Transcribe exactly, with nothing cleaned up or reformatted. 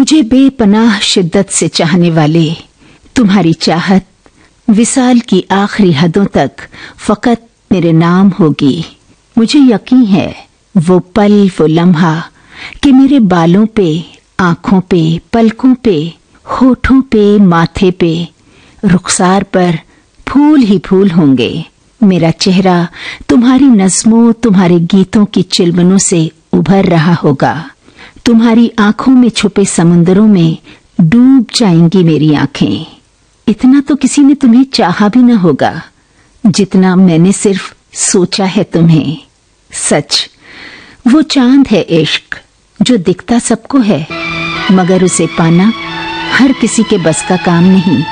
मुझे बेपनाह शिद्दत से चाहने वाले, तुम्हारी चाहत विसाल की आखिरी हदों तक फकत मेरे नाम होगी। मुझे यकीन है वो पल, वो लम्हा कि मेरे बालों पे, आंखों पे, पलकों पे, होठों पे, माथे पे, रुखसार पर फूल ही फूल होंगे। मेरा चेहरा तुम्हारी नज़्मों, तुम्हारे गीतों की चिलमनों से उभर रहा होगा। तुम्हारी आंखों में छुपे समुंदरों में डूब जाएंगी मेरी आंखें। इतना तो किसी ने तुम्हें चाहा भी न होगा जितना मैंने सिर्फ सोचा है तुम्हें। सच, वो चांद है इश्क जो दिखता सबको है, मगर उसे पाना हर किसी के बस का काम नहीं।